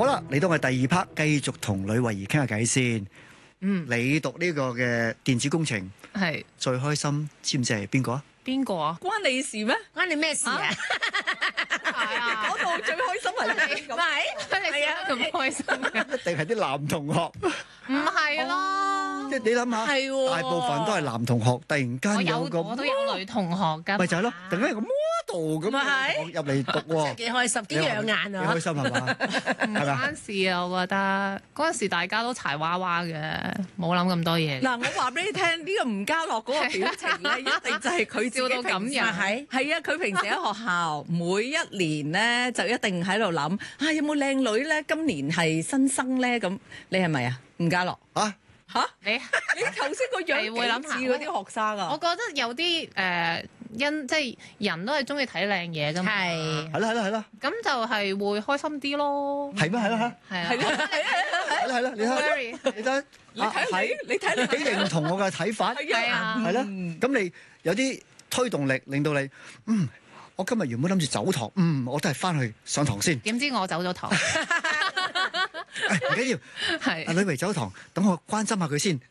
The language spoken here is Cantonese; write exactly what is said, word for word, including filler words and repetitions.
好啦，嚟到我哋第二 part，繼續同呂慧儀傾下偈先。 嗯， 你讀呢個嘅電子工程係最開心，知唔知係邊個啊？ 邊個啊？ 關你事咩？ 關你咩事啊？ 係啊， 講到最開心係你咁， 係係啊，咁開心嘅， 一定係啲男同學， 唔係咯， 即係你諗下， 係喎大部分都係男同學，突然我有間有個我都有女同學㗎， 咪就係咯，突然間有個 model 咁咪係入嚟讀喎， 幾開心，幾養眼啊！ 幾開心係嘛？ 唔關事啊，我覺得嗰陣時大家都柴娃娃嘅，冇諗咁多嘢。 嗱，我話俾你聽，呢個吳家樂嗰個表情咧，一定就係佢自己笑到咁平時樣係係啊！佢平時喺學校每一年咧，就一定喺度諗啊，有冇靚女咧？今年係新生咧？咁你係咪啊？吳家樂啊！ 嚇？ 你你頭先個樣係會諗下幾似嗰啲學生啊！ 我覺得有啲誒因即係人都係中意睇靚嘢㗎嘛， 係係啦係啦係啦， 咁就係會開心啲咯。 係咩係啦嚇？ 係啊， 係啦係啦係啦係啦，你睇 Very 你睇， 你睇你你睇你幾認同我嘅睇法， 係啊係啦。咁你有啲推動力，令到你嗯，我今日原本諗住走堂，嗯，我都係翻去上堂先。 點知我走咗堂， 誒唔緊要，阿係女維走堂，等我關心下佢先。